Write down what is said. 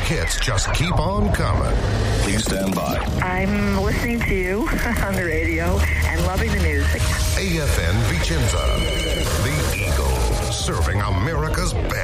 hits just keep on coming. Please stand by. I'm listening to you on the radio and loving the music. AFN Vicenza, the Eagle, serving America's best.